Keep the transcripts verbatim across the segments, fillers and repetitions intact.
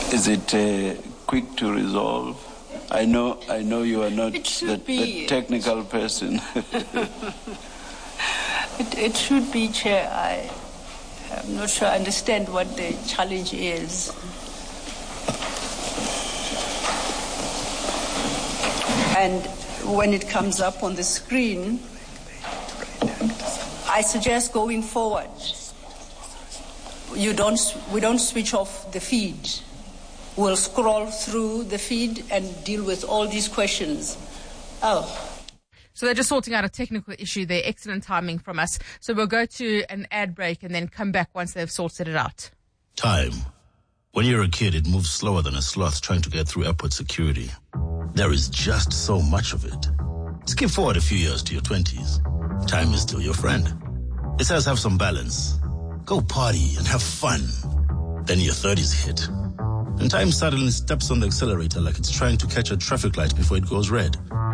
Is it uh, quick to resolve? I know I know you are not the, the technical person. it, it should be, Chair. I, I'm not sure I understand what the challenge is. And when it comes up on the screen, I suggest going forward, you don't, we don't switch off the feed. We'll scroll through the feed and deal with all these questions. Oh. So they're just sorting out a technical issue there. Excellent timing from us. So we'll go to an ad break and then come back once they've sorted it out. Time. When you're a kid, it moves slower than a sloth trying to get through airport security. There is just so much of it. Skip forward a few years to your twenties. Time is still your friend. It says have some balance. Go party and have fun. Then your thirties hit. And time suddenly steps on the accelerator like it's trying to catch a traffic light before it goes red.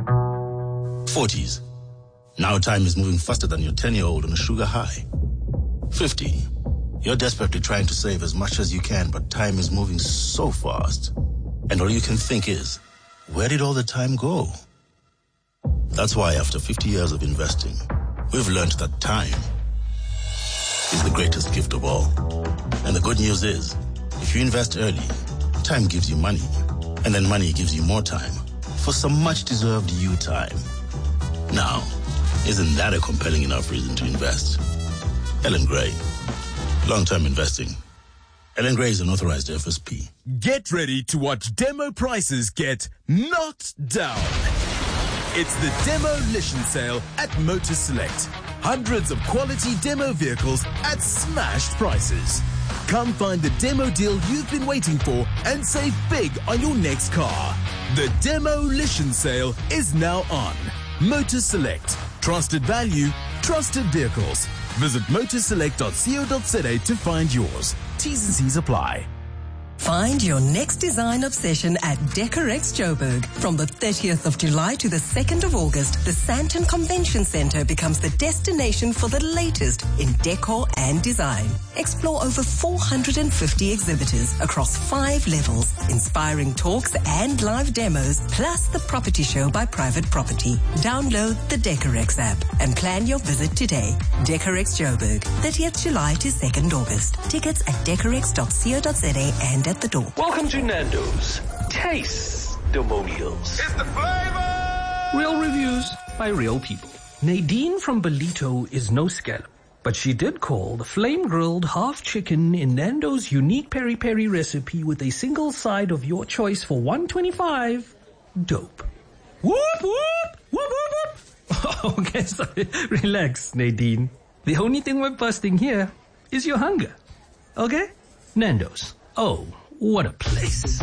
forties. Now time is moving faster than your ten-year-old on a sugar high. fifty. You're desperately trying to save as much as you can, but time is moving so fast. And all you can think is, where did all the time go? That's why after fifty years of investing, we've learned that time is the greatest gift of all. And the good news is, if you invest early, time gives you money, and then money gives you more time for some much-deserved you time. Now, isn't that a compelling enough reason to invest? Ellen Gray, long-term investing. Ellen Gray is an authorized F S P. Get ready to watch demo prices get knocked down. It's the Demolition Sale at Motor Select. Hundreds of quality demo vehicles at smashed prices. Come find the demo deal you've been waiting for and save big on your next car. The Demolition Sale is now on. Motor Select. Trusted value, trusted vehicles. Visit motor select dot co dot za to find yours. T's and C's apply. Find your next design obsession at Decorex Joburg. From the thirtieth of July to the second of August, the Sandton Convention Centre becomes the destination for the latest in decor and design. Explore over four hundred fifty exhibitors across five levels, inspiring talks and live demos, plus the property show by Private Property. Download the Decorex app and plan your visit today. Decorex Joburg, thirtieth of July to second of August. Tickets at decorex dot co dot za and at the door. Welcome to Nando's Taste-Demonials. It's the flavor! Real reviews by real people. Nadine from Belito is no scallop, but she did call the flame-grilled half chicken in Nando's unique peri-peri recipe with a single side of your choice for one twenty-five dope. Whoop, whoop, whoop, whoop, whoop. Okay, sorry. Relax, Nadine. The only thing we're busting here is your hunger. Okay? Nando's. Oh, what a place.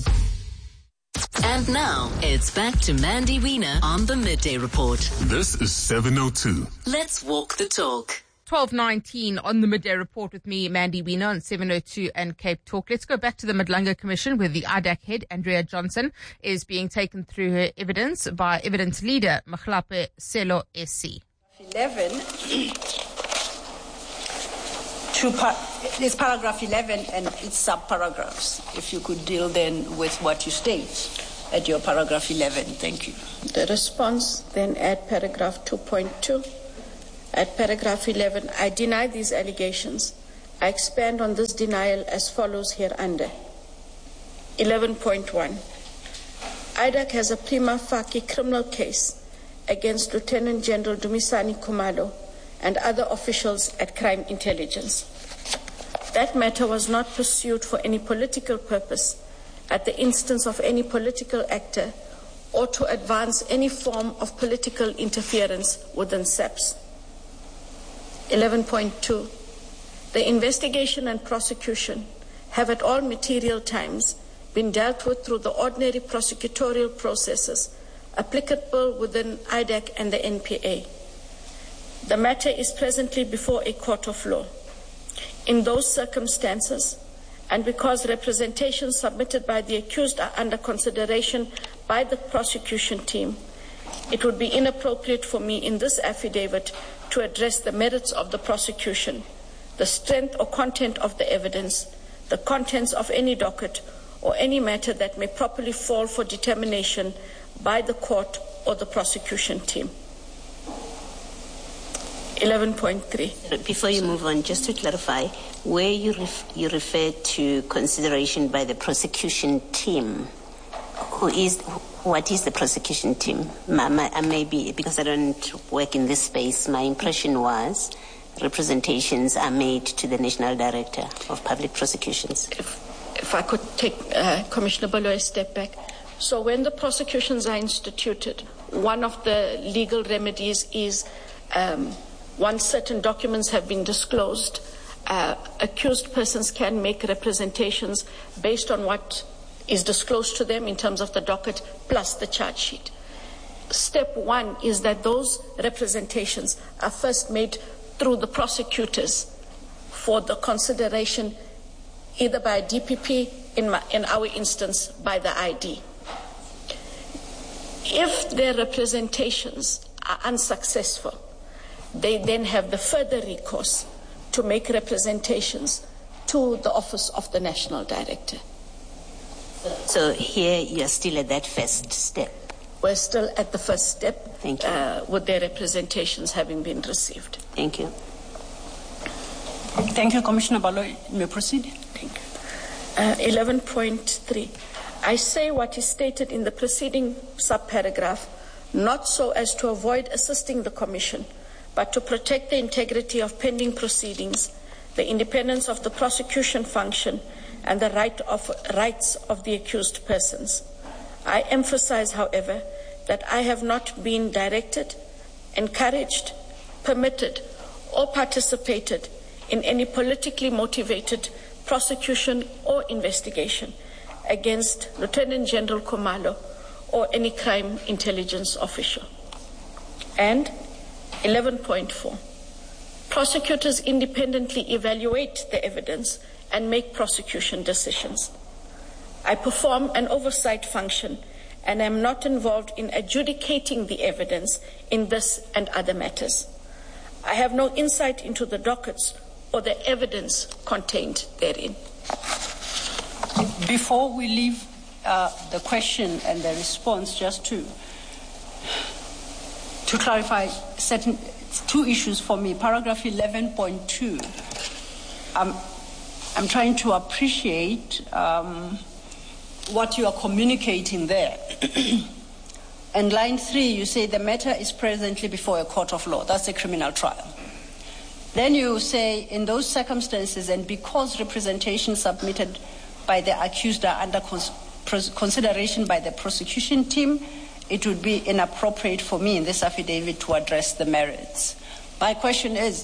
And now, it's back to Mandy Wiener on the Midday Report. This is seven oh two. Let's walk the talk. twelve nineteen on the Midday Report with me, Mandy Wiener, on seven oh two and Cape Talk. Let's go back to the Madlanga Commission, where the I D A C head, Andrea Johnson, is being taken through her evidence by evidence leader, Mokhlape Selo S C. eleven To par- it's paragraph eleven and its subparagraphs. If you could deal then with what you state at your paragraph eleven. Thank you. The response then at paragraph two point two. At paragraph eleven, I deny these allegations. I expand on this denial as follows hereunder. eleven point one. I D A C has a prima facie criminal case against Lieutenant General Dumisani Khumalo and other officials at Crime Intelligence. That matter was not pursued for any political purpose, at the instance of any political actor, or to advance any form of political interference within S A P S. eleven point two. The investigation and prosecution have at all material times been dealt with through the ordinary prosecutorial processes applicable within I D A C and the N P A. The matter is presently before a court of law. In those circumstances, and because representations submitted by the accused are under consideration by the prosecution team, it would be inappropriate for me in this affidavit to address the merits of the prosecution, the strength or content of the evidence, the contents of any docket, or any matter that may properly fall for determination by the court or the prosecution team. eleven point three. Before you move on, just to clarify, where you, ref- you refer to consideration by the prosecution team, who is, what is the prosecution team? My, my, I may be, because I don't work in this space, my impression was representations are made to the National Director of Public Prosecutions. If, if I could take uh, Commissioner Baloyi a step back. So when the prosecutions are instituted, one of the legal remedies is um, once certain documents have been disclosed, uh, accused persons can make representations based on what is disclosed to them in terms of the docket plus the charge sheet. Step one is that those representations are first made through the prosecutors for the consideration either by D P P, in, my, in our instance by the I D. If their representations are unsuccessful, they then have the further recourse to make representations to the Office of the National Director. So here you're still at that first step? We're still at the first step. Thank you. Uh, with their representations having been received. Thank you. Thank you, Commissioner Baloyi. You may proceed. Thank you. Uh, eleven point three. I say what is stated in the preceding subparagraph, not so as to avoid assisting the Commission, but to protect the integrity of pending proceedings, the independence of the prosecution function, and the right of, rights of the accused persons. I emphasize, however, that I have not been directed, encouraged, permitted, or participated in any politically motivated prosecution or investigation against Lieutenant General Khumalo or any crime intelligence official. And eleven point four. Prosecutors independently evaluate the evidence and make prosecution decisions. I perform an oversight function and am not involved in adjudicating the evidence in this and other matters. I have no insight into the dockets or the evidence contained therein. Before we leave uh, the question and the response, just to to clarify certain two issues for me. Paragraph eleven point two. Um, I'm trying to appreciate um, what you are communicating there. And line three, you say the matter is presently before a court of law. That's a criminal trial. Then you say, in those circumstances, and because representations submitted by the accused are under cons- consideration by the prosecution team, it would be inappropriate for me in this affidavit to address the merits. My question is,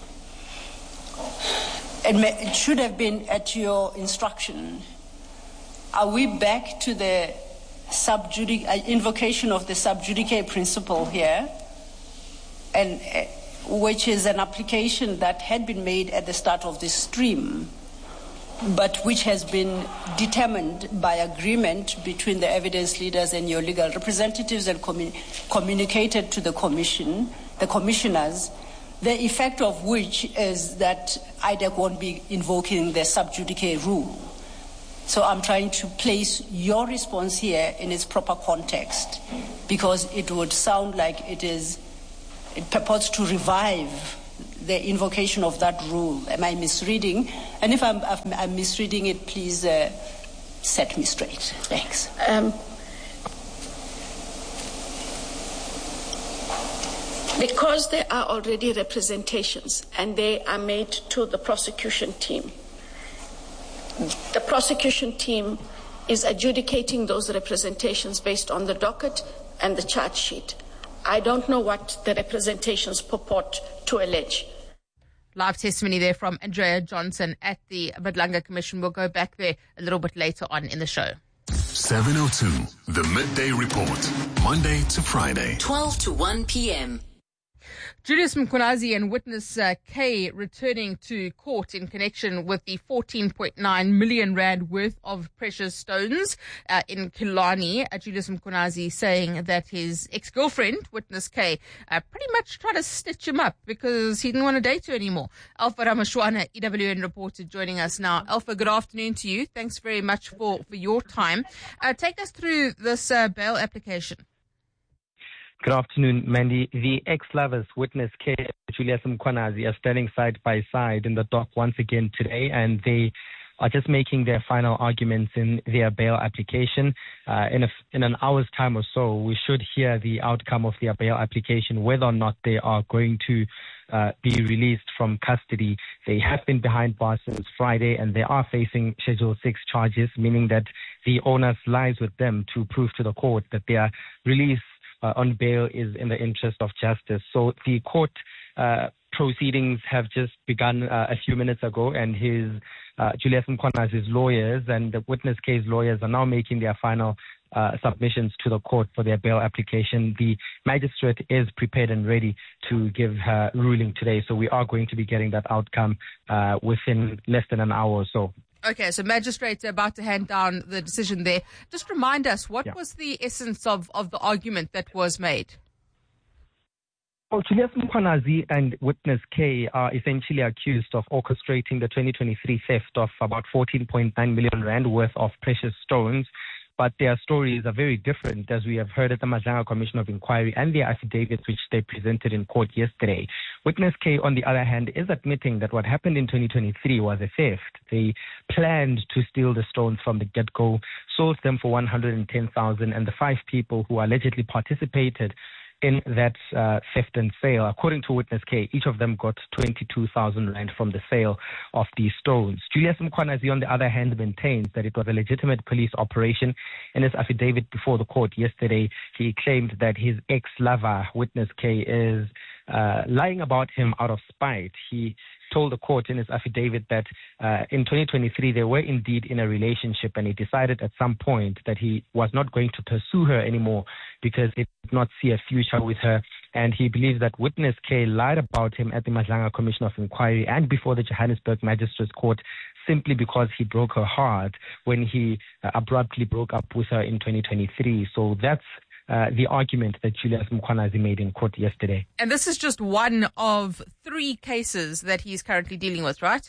it, may, it should have been at your instruction. Are we back to the sub judic- uh, invocation of the sub judice principle here, and uh, which is an application that had been made at the start of this stream, but which has been determined by agreement between the evidence leaders and your legal representatives and commun- communicated to the commission, the commissioners, the effect of which is that I D E C won't be invoking the sub judice rule. So I'm trying to place your response here in its proper context, because it would sound like it is, it purports to revive the invocation of that rule. Am I misreading? And if I'm, I'm misreading it, please uh, set me straight. Thanks. Um, because there are already representations and they are made to the prosecution team, the prosecution team is adjudicating those representations based on the docket and the charge sheet. I don't know what the representations purport to allege. Live testimony there from Andrea Johnson at the Madlanga Commission. We'll go back there a little bit later on in the show. seven oh two, the Midday Report, Monday to Friday. twelve to one p.m. Julius Mkhwanazi and witness uh, K returning to court in connection with the fourteen point nine million rand worth of precious stones uh, in Killarney. Uh, Julius Mkhwanazi saying that his ex-girlfriend, witness K, uh, pretty much tried to stitch him up because he didn't want to date her anymore. Alpha Ramashwana, E W N reporter, joining us now. Alpha, good afternoon to you. Thanks very much for, for your time. Uh, take us through this uh, bail application. Good afternoon, Mandy. The ex-lovers, witness K, Julius Mkhwanazi, are standing side by side in the dock once again today, and they are just making their final arguments in their bail application. Uh, in, a, in an hour's time or so, we should hear the outcome of their bail application, whether or not they are going to uh, be released from custody. They have been behind bars since Friday, and they are facing Schedule six charges, meaning that the onus lies with them to prove to the court that their release Uh, on bail is in the interest of justice. So the court uh, proceedings have just begun uh, a few minutes ago, and his uh, Julius Mkhwanazi's lawyers and the witness case lawyers are now making their final uh, submissions to the court for their bail application. The magistrate is prepared and ready to give her ruling today, so we are going to be getting that outcome uh, within less than an hour or so. Okay, so magistrates are about to hand down the decision there. Just remind us, what yeah. was the essence of, of the argument that was made? Well, Julius Mkhwanazi and witness K are essentially accused of orchestrating the twenty twenty-three theft of about fourteen point nine million rand worth of precious stones. But their stories are very different, as we have heard at the Madlanga Commission of Inquiry and their affidavits which they presented in court yesterday. Witness K, on the other hand, is admitting that what happened in twenty twenty-three was a theft. They planned to steal the stones from the get-go, sold them for one hundred ten thousand dollars, and the five people who allegedly participated in that uh, theft and sale, according to witness K, each of them got twenty-two thousand rand from the sale of these stones. Julius Mkhwanazi, on the other hand, maintains that it was a legitimate police operation. In his affidavit before the court yesterday, he claimed that his ex-lover, witness K, is uh, lying about him out of spite. He told the court in his affidavit that uh, in twenty twenty-three they were indeed in a relationship, and he decided at some point that he was not going to pursue her anymore because he did not see a future with her. And he believes that witness K lied about him at the Madlanga Commission of Inquiry and before the Johannesburg Magistrates Court simply because he broke her heart when he uh, abruptly broke up with her in twenty twenty-three. So that's Uh, the argument that Julius Mkhwanazi made in court yesterday. And this is just one of three cases that he's currently dealing with, right?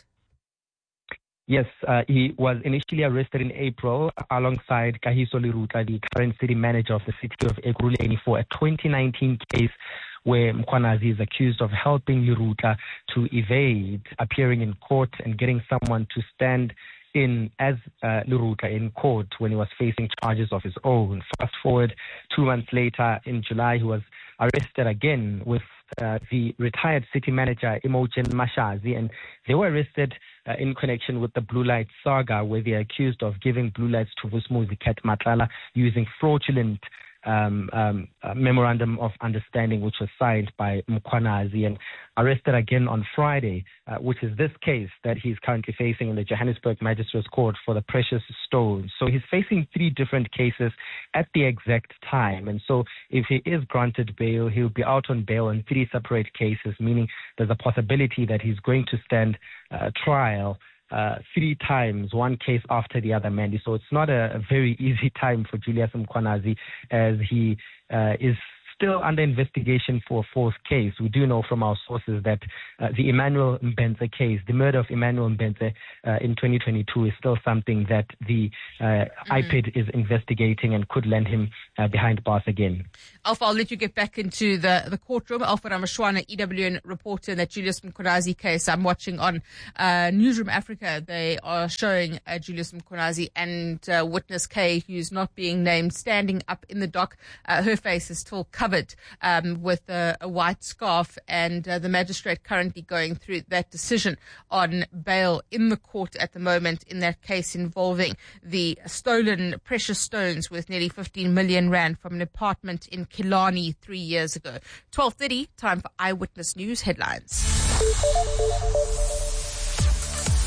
Yes, uh, he was initially arrested in April alongside Kahiso Lerutla, the current city manager of the city of Ekurhuleni, for a twenty nineteen case where Mkhwanazi is accused of helping Lerutla to evade appearing in court and getting someone to stand in as uh, Lerutla in court when he was facing charges of his own. Fast forward two months later, in July, he was arrested again with uh, the retired city manager, Imogen Mashazi, and they were arrested uh, in connection with the Blue Light saga, where they are accused of giving blue lights to Vusmuzi Kat Matlala using fraudulent Um, um, a memorandum of understanding which was signed by Mkhwanazi, and arrested again on Friday, uh, which is this case that he's currently facing in the Johannesburg Magistrates Court for the precious stones. So he's facing three different cases at the exact time. And so if he is granted bail, he'll be out on bail in three separate cases, meaning there's a possibility that he's going to stand uh, trial Uh, three times, one case after the other, Mandy. So it's not a, a very easy time for Julius Mkhwanazi, as he uh, is still under investigation for a fourth case. We do know from our sources that uh, the Emmanuel Mbenze case, the murder of Emmanuel Mbenze uh, in twenty twenty-two, is still something that the uh, mm-hmm. I P I D is investigating and could land him uh, behind bars again. Alpha, I'll let you get back into the, the courtroom. Alpha Ramashwana, E W N reporter in that Julius Mkhwanazi case. I'm watching on uh, Newsroom Africa. They are showing uh, Julius Mkhwanazi and uh, witness K, who's not being named, standing up in the dock. Uh, her face is still covered Covered um, with a, a white scarf, and uh, the magistrate currently going through that decision on bail in the court at the moment in that case involving the stolen precious stones worth nearly fifteen million rand from an apartment in Killarney three years ago. twelve thirty, time for Eyewitness News headlines.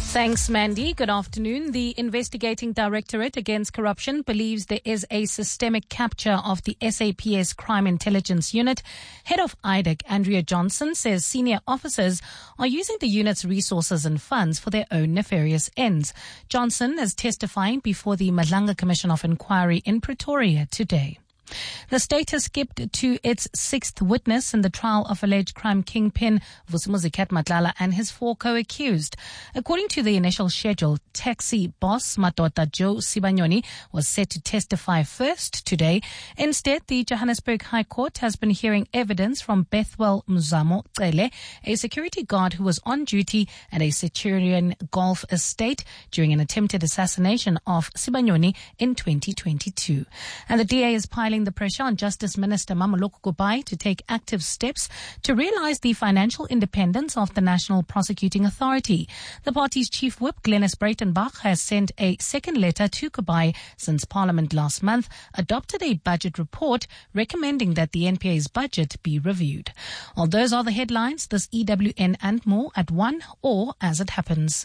Thanks, Mandy. Good afternoon. The Investigating Directorate Against Corruption believes there is a systemic capture of the S A P S Crime Intelligence Unit. Head of I D A C, Andrea Johnson, says senior officers are using the unit's resources and funds for their own nefarious ends. Johnson is testifying before the Madlanga Commission of Inquiry in Pretoria today. The state has skipped to its sixth witness in the trial of alleged crime kingpin Vusimuzi Matlala and his four co-accused. According to the initial schedule, taxi boss Matota Joe Sibanyoni was set to testify first today. Instead, the Johannesburg High Court has been hearing evidence from Bethwell Muzamo Cele, a security guard who was on duty at a Centurion Golf estate during an attempted assassination of Sibanyoni in twenty twenty-two. And the D A is piling the pressure on Justice Minister Mamoloko Kubai to take active steps to realize the financial independence of the National Prosecuting Authority. The party's chief whip, Glenys Breitenbach, has sent a second letter to Kubai since Parliament last month adopted a budget report recommending that the N P A's budget be reviewed. Well, those are the headlines. This E W N and more at one or as it happens.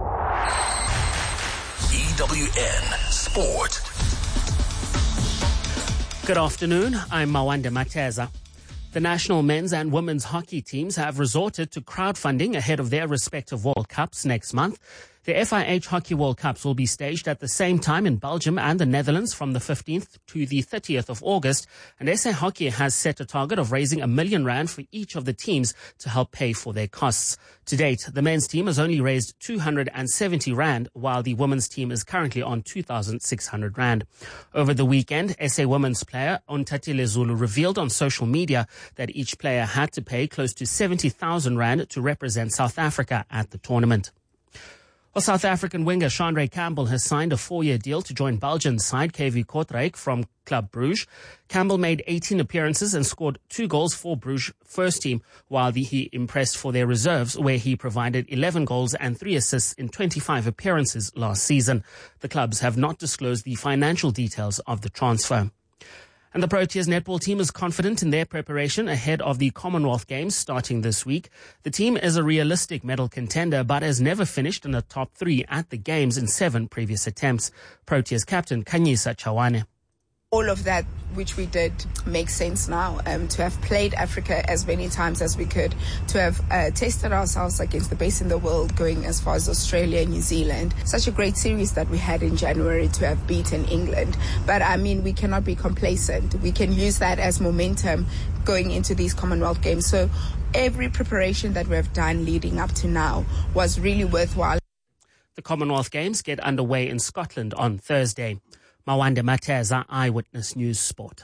E W N Sport. Good afternoon, I'm Mawanda Mateza. The national men's and women's hockey teams have resorted to crowdfunding ahead of their respective World Cups next month. The F I H Hockey World Cups will be staged at the same time in Belgium and the Netherlands from the fifteenth to the thirtieth of August. And S A Hockey has set a target of raising a million rand for each of the teams to help pay for their costs. To date, the men's team has only raised two hundred seventy rand, while the women's team is currently on two thousand six hundred rand. Over the weekend, S A women's player Ontatile Zulu revealed on social media that each player had to pay close to seventy thousand rand to represent South Africa at the tournament. Well, South African winger Shandre Campbell has signed a four-year deal to join Belgian side K V Kortrijk from Club Brugge. Campbell made eighteen appearances and scored two goals for Brugge first team, while the, he impressed for their reserves, where he provided eleven goals and three assists in twenty-five appearances last season. The clubs have not disclosed the financial details of the transfer. And the Proteas netball team is confident in their preparation ahead of the Commonwealth Games starting this week. The team is a realistic medal contender, but has never finished in the top three at the Games in seven previous attempts. Proteas captain Khanyisa Chawane. All of that which we did makes sense now, um, to have played Africa as many times as we could, to have uh, tested ourselves against the best in the world, going as far as Australia and New Zealand. Such a great series that we had in January to have beaten England. But I mean, we cannot be complacent. We can use that as momentum going into these Commonwealth Games. So every preparation that we have done leading up to now was really worthwhile. The Commonwealth Games get underway in Scotland on Thursday. Mawanda Mateza, Eyewitness News Sport.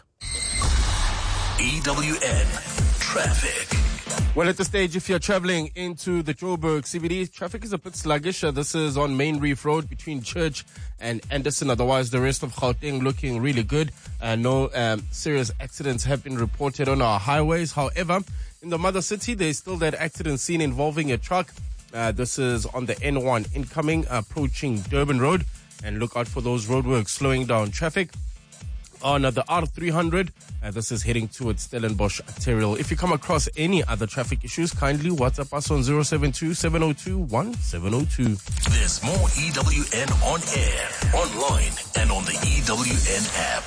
E W N Traffic. Well, at this stage, if you're traveling into the Joburg C B D, traffic is a bit sluggish. This is on Main Reef Road between Church and Anderson. Otherwise, the rest of Gauteng looking really good. Uh, no um, serious accidents have been reported on our highways. However, in the mother city, there's still that accident scene involving a truck. Uh, this is on the N one incoming, approaching Durban Road. And look out for those roadworks slowing down traffic. On uh, the R three hundred, uh, this is heading towards Stellenbosch Arterial. If you come across any other traffic issues, kindly WhatsApp us on zero seven two, seven zero two, one seven zero two. There's more E W N on air, online, and on the E W N app.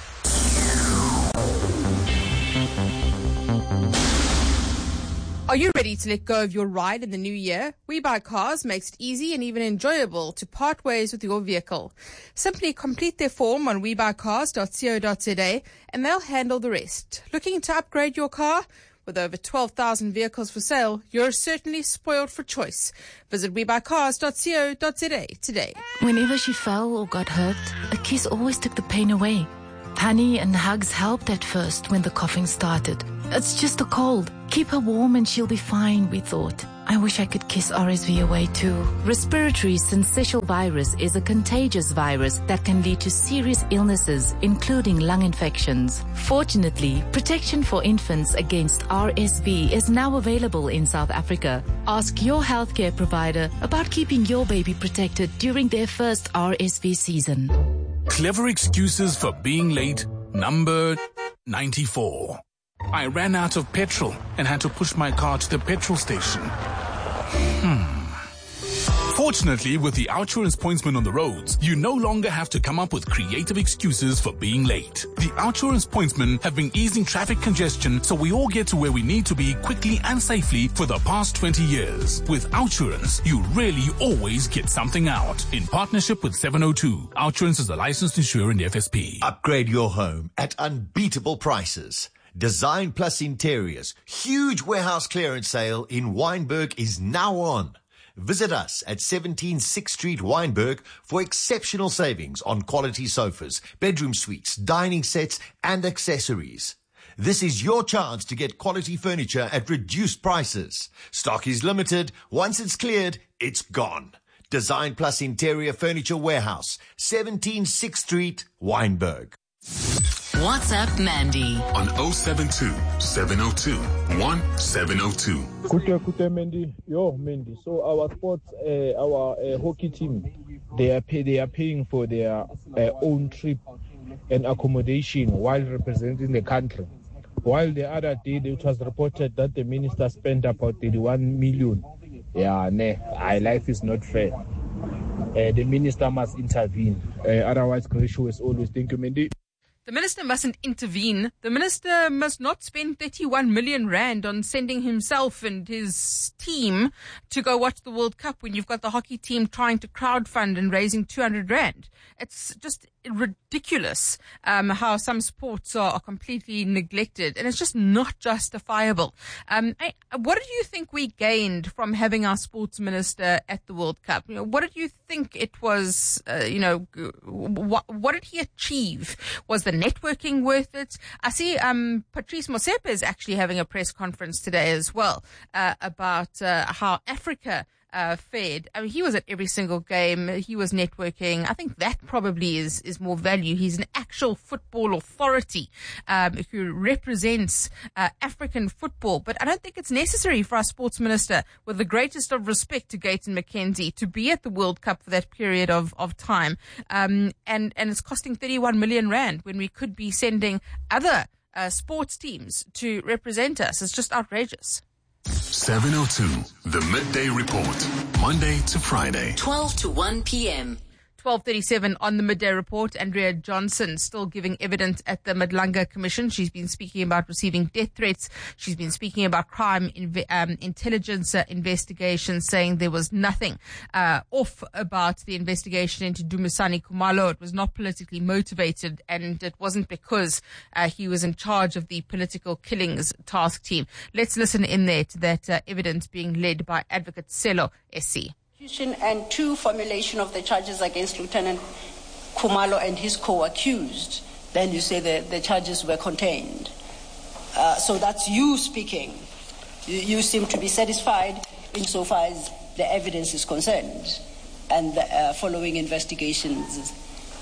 Are you ready to let go of your ride in the new year? We Buy Cars makes it easy and even enjoyable to part ways with your vehicle. Simply complete their form on we buy cars dot co dot za and they'll handle the rest. Looking to upgrade your car? With over twelve thousand vehicles for sale, you're certainly spoiled for choice. Visit we buy cars dot co dot za today. Whenever she fell or got hurt, a kiss always took the pain away. Honey and hugs helped at first when the coughing started. It's just a cold. Keep her warm and she'll be fine, we thought. I wish I could kiss R S V away too. Respiratory syncytial virus is a contagious virus that can lead to serious illnesses, including lung infections. Fortunately, protection for infants against R S V is now available in South Africa. Ask your healthcare provider about keeping your baby protected during their first R S V season. Clever excuses for being late, number ninety-four. I ran out of petrol and had to push my car to the petrol station. Hmm. Fortunately, with the OUTsurance pointsman on the roads, you no longer have to come up with creative excuses for being late. The OUTsurance pointsmen have been easing traffic congestion so we all get to where we need to be quickly and safely for the past twenty years. With OUTsurance, you really always get something out. In partnership with seven oh two, OUTsurance is a licensed insurer in the F S P. Upgrade your home at unbeatable prices. Design Plus Interiors, huge warehouse clearance sale in Wynberg is now on. Visit us at seventeen sixth Street, Wynberg for exceptional savings on quality sofas, bedroom suites, dining sets and accessories. This is your chance to get quality furniture at reduced prices. Stock is limited. Once it's cleared, it's gone. Design Plus Interior Furniture Warehouse, seventeen sixth Street, Wynberg. WhatsApp Mandy on oh seven two, seven oh two, one seven oh two. Good day, good day, Mandy. Yo, Mandy. So our sports, uh, our uh, hockey team, they are pay, they are paying for their uh, own trip and accommodation while representing the country. While the other day it was reported that the minister spent about thirty-one million. Yeah, nah, our life is not fair. Uh, the minister must intervene. Uh, otherwise, Grisho is always thank you, Mandy. The minister mustn't intervene. The minister must not spend thirty-one million rand on sending himself and his team to go watch the World Cup when you've got the hockey team trying to crowdfund and raising two hundred rand. It's just ridiculous um, how some sports are, are completely neglected, and it's just not justifiable. Um, I, what did you think we gained from having our sports minister at the World Cup? You know, what did you think it was, uh, you know, what, what did he achieve? Was the networking worth it? I see um, Patrice Motsepe is actually having a press conference today as well uh, about uh, how Africa Uh, fared. I mean, he was at every single game. He was networking. I think that probably is, is more value. He's an actual football authority um, who represents uh, African football. But I don't think it's necessary for our sports minister, with the greatest of respect to Gayton McKenzie, to be at the World Cup for that period of, of time. Um, and, and it's costing thirty-one million rand when we could be sending other uh, sports teams to represent us. It's just outrageous. seven oh two, the Midday Report, Monday to Friday. twelve to one p.m. twelve thirty-seven on the Midday Report. Andrea Johnson still giving evidence at the Madlanga Commission. She's been speaking about receiving death threats. She's been speaking about crime inv- um, intelligence uh, investigations, saying there was nothing uh, off about the investigation into Dumisani Khumalo. It was not politically motivated, and it wasn't because uh, he was in charge of the political killings task team. Let's listen in there to that uh, evidence being led by Advocate Selo S C. And two, formulation of the charges against Lieutenant Khumalo and his co-accused. Then you say the, the charges were contained. Uh, so that's you speaking. You, you seem to be satisfied insofar as the evidence is concerned and the uh, following investigations.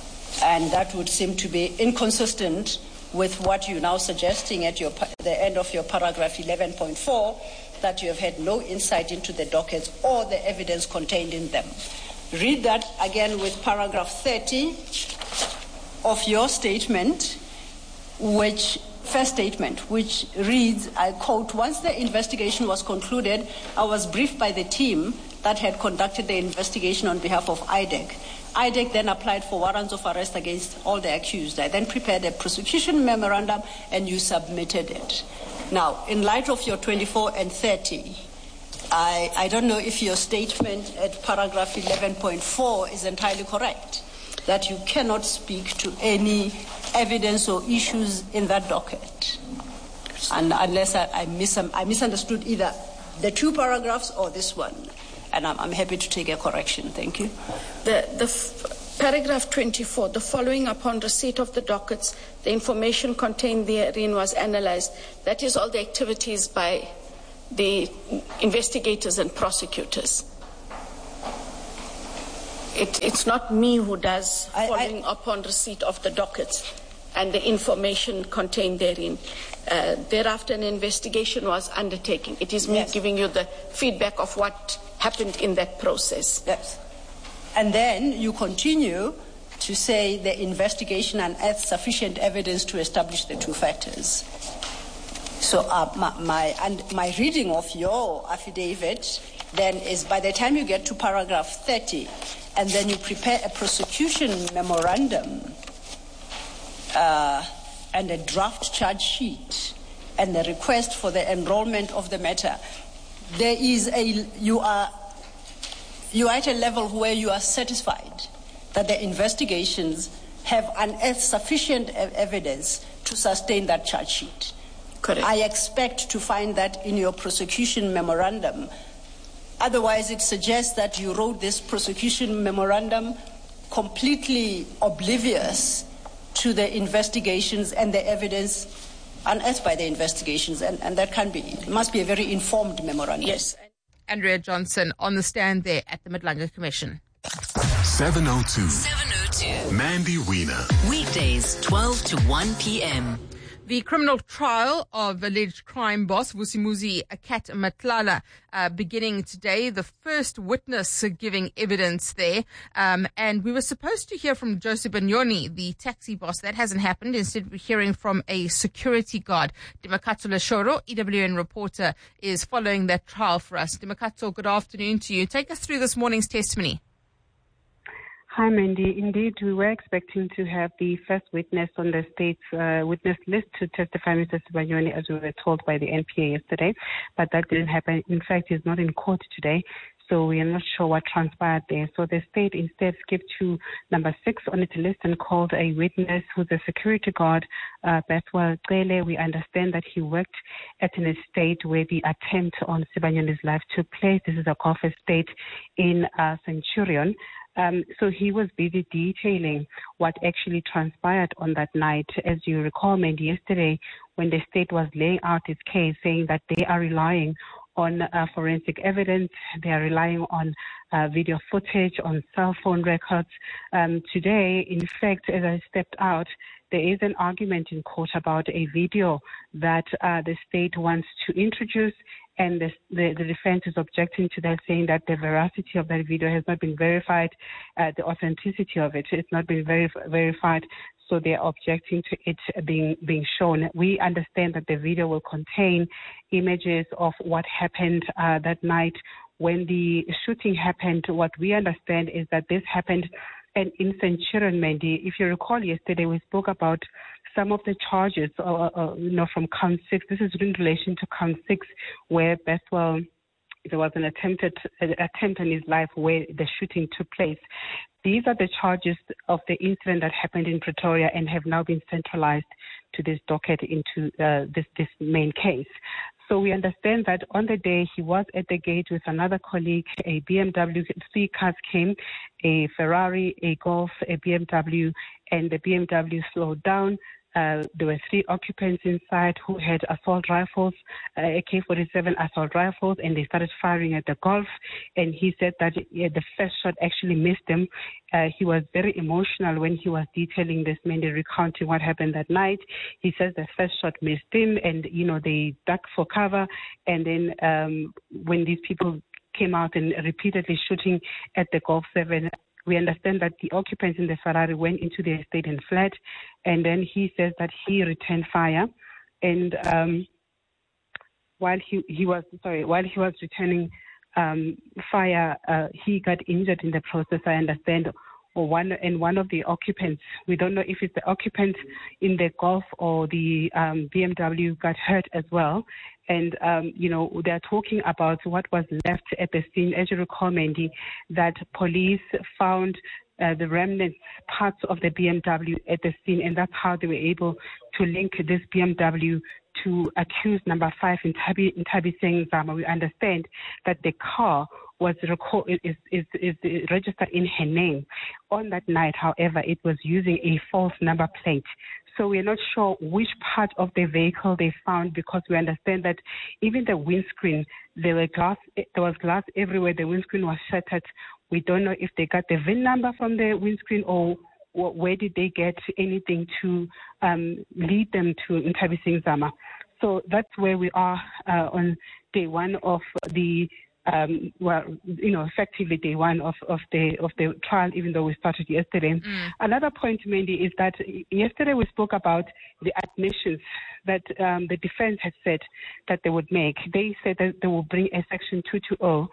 And that would seem to be inconsistent with what you're now suggesting at your, the end of your paragraph eleven point four, that you have had no insight into the dockets or the evidence contained in them. Read that again with paragraph thirty of your statement, which, first statement, which reads, I quote, once the investigation was concluded, I was briefed by the team that had conducted the investigation on behalf of I D E C. I D E C then applied for warrants of arrest against all the accused. I then prepared a prosecution memorandum and you submitted it. Now, in light of your twenty-four and thirty, I, I don't know if your statement at paragraph eleven point four is entirely correct, that you cannot speak to any evidence or issues in that docket. And unless I, I, mis- I misunderstood either the two paragraphs or this one. And I'm, I'm happy to take a correction. Thank you. The, the f- paragraph twenty-four, the following upon receipt of the dockets, the information contained therein was analyzed. That is all the activities by the investigators and prosecutors. It, it's not me who does following I, I, upon receipt of the dockets and the information contained therein. Uh, thereafter, an investigation was undertaken. It is me yes. giving you the feedback of what happened in that process. Yes. And then you continue to say the investigation unearthed sufficient evidence to establish the two factors. So uh, my, my, and my reading of your affidavit then is by the time you get to paragraph thirty, and then you prepare a prosecution memorandum uh, and a draft charge sheet and a request for the enrollment of the matter, there is a you are you are at a level where you are satisfied that the investigations have unearthed sufficient evidence to sustain that charge sheet. Correct. I expect to find that in your prosecution memorandum. Otherwise, it suggests that you wrote this prosecution memorandum completely oblivious to the investigations and the evidence unearthed by the investigations, and, and that can be, it must be a very informed memorandum. Yes. Andrea Johnson on the stand there at the Madlanga Commission. seven oh two. seven oh two. Mandy Wiener. Weekdays, twelve to one p.m. The criminal trial of alleged crime boss Vusimuzi Kat Matlala uh, beginning today. The first witness giving evidence there. Um, and we were supposed to hear from Joseph Banyoni, the taxi boss. That hasn't happened. Instead, we're hearing from a security guard. Dimakatso Leshoro, E W N reporter, is following that trial for us. Dimakatso, good afternoon to you. Take us through this morning's testimony. Hi, Mandy. Indeed, we were expecting to have the first witness on the state's uh, witness list to testify, Mister Sibanyoni, as we were told by the N P A yesterday, but that didn't happen. In fact, he's not in court today, so we are not sure what transpired there. So the state instead skipped to number six on its list and called a witness who's a security guard, uh, Bethwell Cele. We understand that he worked at an estate where the attempt on Sibanyoni's life took place. This is a golf estate in uh, Centurion. Um, so he was busy detailing what actually transpired on that night. As you recall, Mandy, yesterday when the state was laying out its case, saying that they are relying on uh, forensic evidence, they are relying on uh, video footage, on cell phone records. Um, today, in fact, as I stepped out, there is an argument in court about a video that uh, the state wants to introduce, and the, the, the defense is objecting to that, saying that the veracity of that video has not been verified, uh, the authenticity of it has not been verif- verified, so they are objecting to it being being shown. We understand that the video will contain images of what happened uh, that night when the shooting happened. What we understand is that this happened and in Centurion, Mandy. If you recall yesterday, we spoke about some of the charges, uh, uh, you know, from count six. This is in relation to count six, where Bethwell, there was an attempted an attempt on his life where the shooting took place. These are the charges of the incident that happened in Pretoria and have now been centralized to this docket into uh, this this main case. So we understand that on the day he was at the gate with another colleague, a B M W, three cars came, a Ferrari, a Golf, a B M W, and the B M W slowed down. Uh, there were three occupants inside who had assault rifles, uh, A K forty-seven assault rifles, and they started firing at the Golf. And he said that yeah, the first shot actually missed him. Uh, he was very emotional when he was detailing this, mainly recounting what happened that night. He says the first shot missed him, and, you know, they ducked for cover. And then um, when these people came out and repeatedly shooting at the Golf seven, we understand that the occupants in the Ferrari went into the estate and fled, and then he says that he returned fire, and um, while he, he was sorry, while he was returning um, fire, uh, he got injured in the process. I understand, or one and one of the occupants, we don't know if it's the occupant in the Golf or the um, B M W, got hurt as well. And, um, you know, they're talking about what was left at the scene. As you recall, Mandy, that police found uh, the remnants, parts of the B M W at the scene, and that's how they were able to link this B M W to accused number five in Tabi, in Tabi Singh Zama. We understand that the car was record, is, is, is registered in her name. On that night, however, it was using a false number plate. So we're not sure which part of the vehicle they found, because we understand that even the windscreen, there were glass, there was glass everywhere. The windscreen was shattered. We don't know if they got the V I N number from the windscreen, or where did they get anything to um, lead them to Ntabi Singh Zama. So that's where we are uh, on day one of the Um, well, you know, effectively day one of, of the of the trial, even though we started yesterday. Mm. Another point, Mandy, is that yesterday we spoke about the admissions that um, the defense had said that they would make. They said that they will bring a Section two twenty